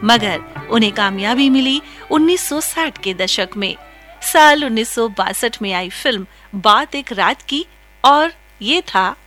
मगर उन्हें कामयाबी मिली 1960 के दशक में। साल 1962 में आई फिल्म बात एक रात की और ये था